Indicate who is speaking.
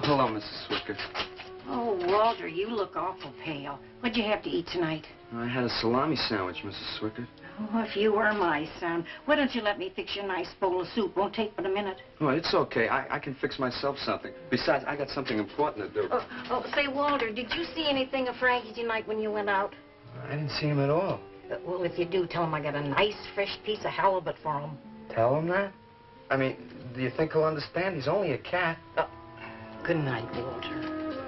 Speaker 1: hello, Mrs. Swicker.
Speaker 2: Oh, Walter, you look awful pale. What'd you have to eat tonight?
Speaker 1: I had a salami sandwich, Mrs. Swicker.
Speaker 2: Oh, if you were my son, why don't you let me fix you a nice bowl of soup? Won't take but a minute.
Speaker 1: Oh, it's okay. I can fix myself something. Besides, I got something important to do.
Speaker 2: Say, Walter, did you see anything of Frankie tonight when you went out?
Speaker 1: I didn't see him at all.
Speaker 2: Well, if you do, tell him I got a nice, fresh piece of halibut for him.
Speaker 1: Tell him that? I mean, do you think he'll understand? He's only a cat.
Speaker 2: Good night, Walter.